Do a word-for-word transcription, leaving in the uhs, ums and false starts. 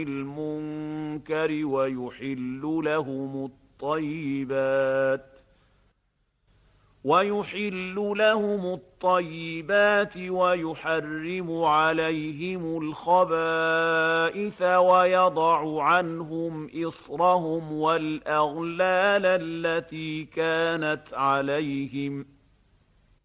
المنكر ويحل لهم الطيبات ويحل لهم الطيبات ويحرم عليهم الخبائث ويضع عنهم إصرهم والأغلال التي كانت عليهم